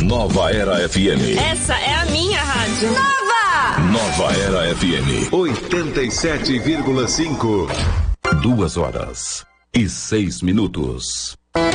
Nova Era FM. Essa é a minha rádio. Nova Era FM 87,5. 2 horas e 6 minutos.